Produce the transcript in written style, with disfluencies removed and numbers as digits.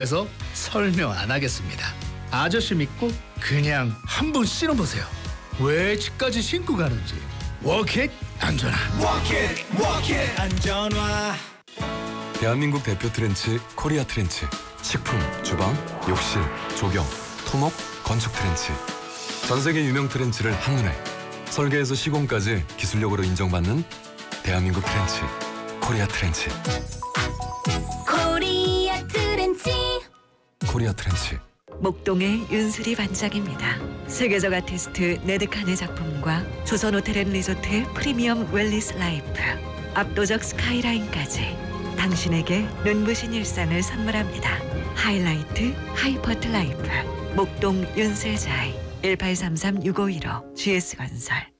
그래서 설명 안 하겠습니다. 아저씨 믿고 그냥 한번 신어보세요. 왜 집까지 신고 가는지. 워킷 안전화. 워킷 안전화. 대한민국 대표 트렌치 코리아 트렌치. 식품, 주방, 욕실, 조경, 토목, 건축 트렌치. 전 세계 유명 트렌치를 한눈에 설계에서 시공까지 기술력으로 인정받는 대한민국 트렌치 코리아 트렌치. 코리아 트렌치. 코리아 트렌치. 목동의 윤수리 반장입니다. 세계적 아티스트 네드칸의 작품과 조선 호텔 앤 리조트의 프리미엄 웰리스 라이프, 압도적 스카이라인까지 당신에게 눈부신 일상을 선물합니다. 하이라이트 하이퍼트 라이프. 목동 윤슬자이 1833-6515 GS건설.